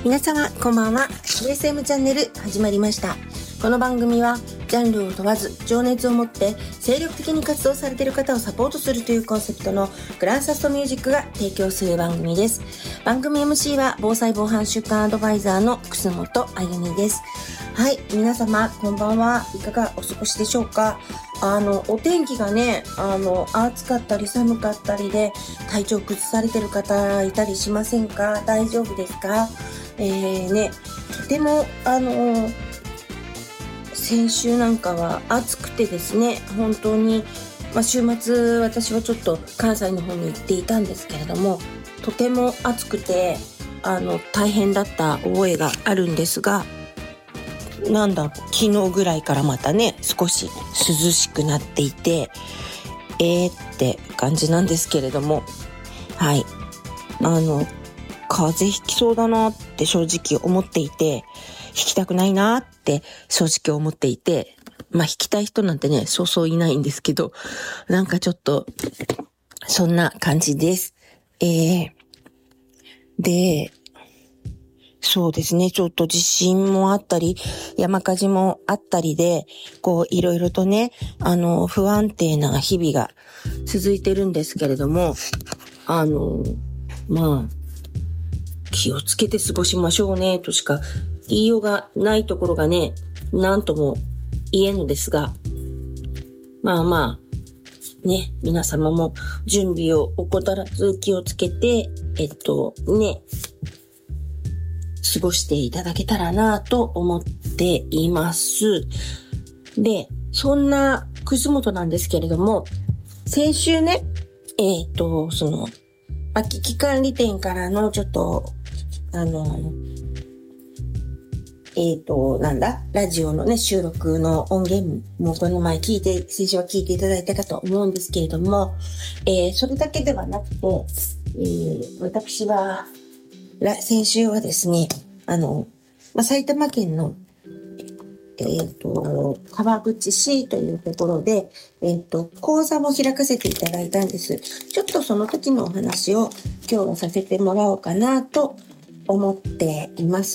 皆様こんばんは。 BSM チャンネル始まりました。この番組はジャンルを問わず情熱を持って精力的に活動されている方をサポートするというコンセプトのグランサストミュージックが提供する番組です。番組 MC は防災防犯週間アドバイザーの楠本あゆみです。はい、皆様こんばんは。いかがお過ごしでしょうか。お天気がね、暑かったり寒かったりで体調崩されてる方いたりしませんか？大丈夫ですか？とても先週なんかは暑くてですね、本当に、週末私はちょっと関西の方に行っていたんですけれども、とても暑くて大変だった覚えがあるんですが、昨日ぐらいからまたね少し涼しくなっていてって感じなんですけれども、はい、風邪ひきそうだなって正直思っていて、ひきたくないなって正直思っていて、ひきたい人なんてねそうそういないんですけど、なんかちょっとそんな感じです。で、そうですね、ちょっと地震もあったり山火事もあったりで、いろいろとね不安定な日々が続いてるんですけれども、気をつけて過ごしましょうねとしか言いようがないところがね、なんとも言えんのですが、皆様も準備を怠らず気をつけて過ごしていただけたらなと思っています。で、そんな楠本なんですけれども、先週ね、危機管理店からのちょっと、ラジオのね、収録の音源もこの前先週は聞いていただいたかと思うんですけれども、それだけではなくて、私は、先週はですね、埼玉県の川口市というところで、講座も開かせていただいたんです。ちょっとその時のお話を今日はさせてもらおうかなと思っています。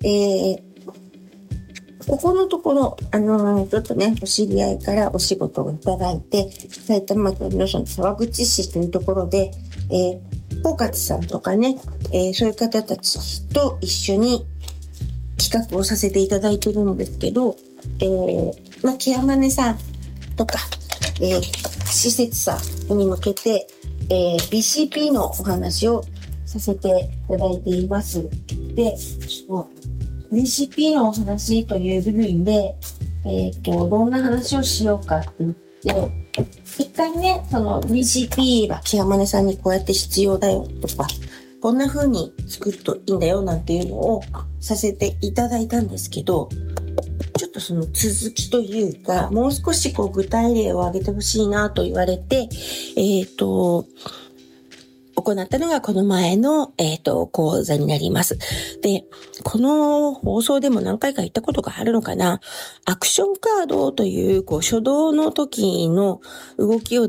ここのところ、ちょっとね、お知り合いからお仕事をいただいて、埼玉県のその川口市というところで、ポーカツさんとかね、そういう方たちと一緒に企画をさせていただいているんですけど、ケアマネさんとか、施設さんに向けて、BCP のお話をさせていただいています。で、BCP のお話という部分で、どんな話をしようかって言って、一回ね、その BCP はケアマネさんにこうやって必要だよとか、こんな風に作るといいんだよなんていうのをさせていただいたんですけど、ちょっとその続きというか、もう少し具体例を挙げてほしいなと言われて、行ったのがこの前の、講座になります。で、この放送でも何回か言ったことがあるのかな。アクションカードという、初動の時の動きを